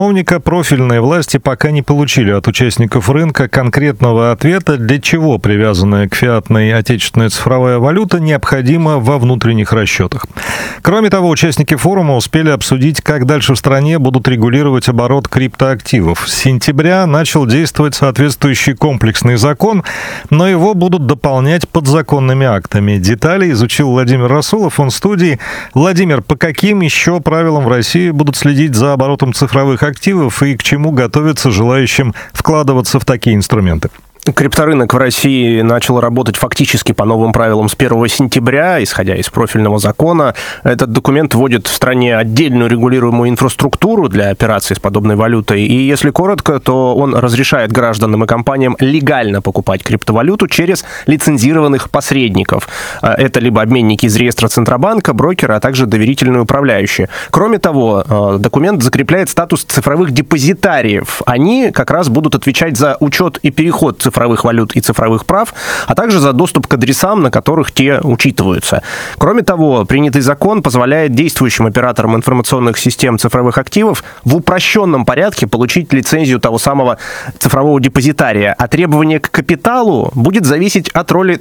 Профильные власти пока не получили от участников рынка конкретного ответа, для чего привязанная к фиатной отечественная цифровая валюта необходима во внутренних расчетах. Кроме того, участники форума успели обсудить, как дальше в стране будут регулировать оборот криптоактивов. С сентября начал действовать соответствующий комплексный закон, но его будут дополнять подзаконными актами. Детали изучил Владимир Расулов, он в студии. Владимир, по каким еще правилам в России будут следить за оборотом цифровых активов и к чему готовиться желающим вкладываться в такие инструменты? Крипторынок в России начал работать фактически по новым правилам с 1 сентября, исходя из профильного закона. Этот документ вводит в стране отдельную регулируемую инфраструктуру для операций с подобной валютой. И если коротко, то он разрешает гражданам и компаниям легально покупать криптовалюту через лицензированных посредников. Это либо обменники из реестра Центробанка, брокеры, а также доверительные управляющие. Кроме того, документ закрепляет статус цифровых депозитариев. Они как раз будут отвечать за учет и переход цифровых валют и цифровых прав, а также за доступ к адресам, на которых те учитываются. Кроме того, принятый закон позволяет действующим операторам информационных систем цифровых активов в упрощенном порядке получить лицензию того самого цифрового депозитария, а требования к капиталу будут зависеть от роли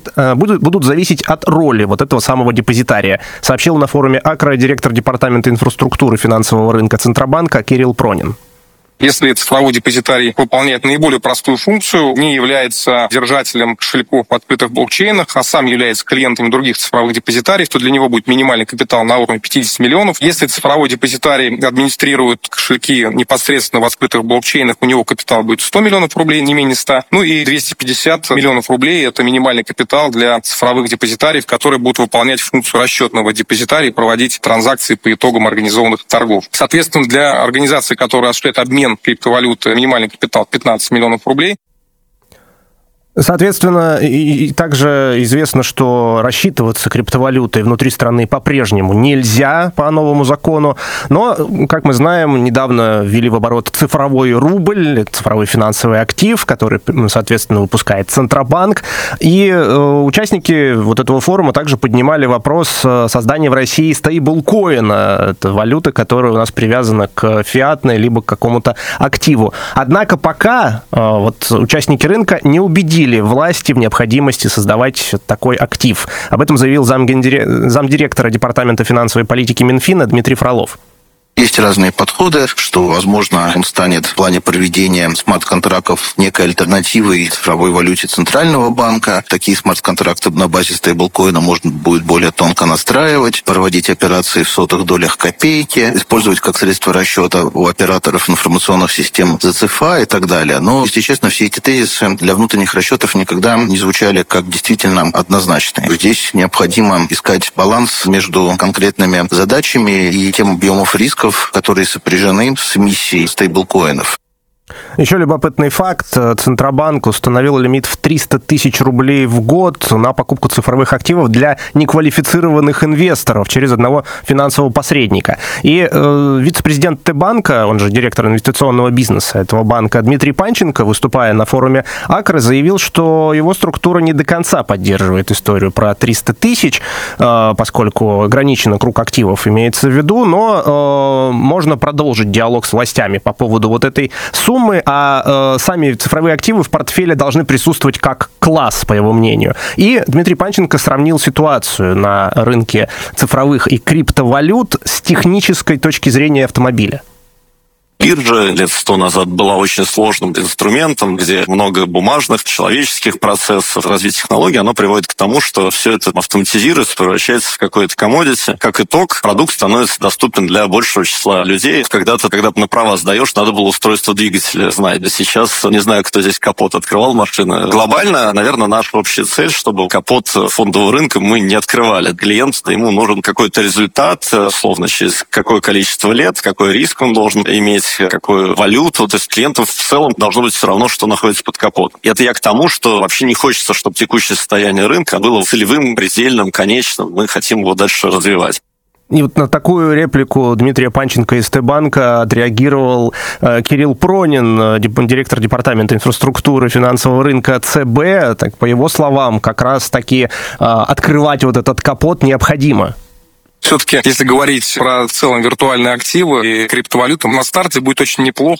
вот этого самого депозитария, сообщил на форуме АКРА директор департамента инфраструктуры финансового рынка Центробанка Кирилл Пронин. Если цифровой депозитарий выполняет наиболее простую функцию, не является держателем кошельков в открытых блокчейнах, а сам является клиентом других цифровых депозитариев, то для него будет минимальный капитал на уровне 50 миллионов. Если цифровой депозитарий администрирует кошельки непосредственно в открытых блокчейнах, у него капитал будет 100 миллионов рублей, не менее 100. Ну и 250 миллионов рублей – это минимальный капитал для цифровых депозитариев, которые будут выполнять функцию расчетного депозитария и проводить транзакции по итогам организованных торгов. Соответственно, для организации, которая осуществляет обмен криптовалюты, минимальный капитал 15 миллионов рублей. Соответственно, и также известно, что рассчитываться криптовалютой внутри страны по-прежнему нельзя по новому закону, но, как мы знаем, недавно ввели в оборот цифровой рубль, цифровой финансовый актив, который, соответственно, выпускает Центробанк, и участники вот этого форума также поднимали вопрос создания в России стейблкоина, это валюта, которая у нас привязана к фиатной либо к какому-то активу. Однако пока вот участники рынка не убедили власти в необходимости создавать такой актив. Об этом заявил замдиректора Департамента финансовой политики Минфина Дмитрий Фролов. Есть разные подходы, что, возможно, он станет в плане проведения смарт-контрактов некой альтернативой цифровой валюте Центрального банка. Такие смарт-контракты на базе стейблкоина можно будет более тонко настраивать, проводить операции в сотых долях копейки, использовать как средство расчета у операторов информационных систем ЗЦФА и так далее. Но, если честно, все эти тезисы для внутренних расчетов никогда не звучали как действительно однозначные. Здесь необходимо искать баланс между конкретными задачами и тем объемов рисков, которые сопряжены с эмиссией стейблкоинов. Еще любопытный факт. Центробанк установил лимит в 300 тысяч рублей в год на покупку цифровых активов для неквалифицированных инвесторов через одного финансового посредника. И вице-президент Т-банка, он же директор инвестиционного бизнеса этого банка, Дмитрий Панченко, выступая на форуме АКРА, заявил, что его структура не до конца поддерживает историю про 300 тысяч, поскольку ограничен круг активов имеется в виду, но можно продолжить диалог с властями по поводу вот этой суммы, а сами цифровые активы в портфеле должны присутствовать как класс, по его мнению. И Дмитрий Панченко сравнил ситуацию на рынке цифровых и криптовалют с технической точки зрения автомобиля. Биржа лет 100 назад была очень сложным инструментом, где много бумажных, человеческих процессов. Развитие технологий, оно приводит к тому, что все это автоматизируется, превращается в какое-то коммодити. Как итог, продукт становится доступен для большего числа людей. Когда-то, когда на права сдаешь, надо было устройство двигателя знать. А сейчас, не знаю, кто здесь капот открывал машины. Глобально, наверное, наша общая цель, чтобы капот фондового рынка мы не открывали. Клиенту, ему нужен какой-то результат, условно, через какое количество лет, какой риск он должен иметь, какую валюту. То есть клиентам в целом должно быть все равно, что находится под капотом. И это я к тому, что вообще не хочется, чтобы текущее состояние рынка было целевым, предельным, конечным. Мы хотим его дальше развивать. И вот на такую реплику Дмитрия Панченко из Т-банка отреагировал Кирилл Пронин, директор Департамента инфраструктуры финансового рынка ЦБ. Так, по его словам, как раз-таки открывать вот этот капот необходимо. Все-таки, если говорить про в целом виртуальные активы и криптовалюту, на старте будет очень неплохо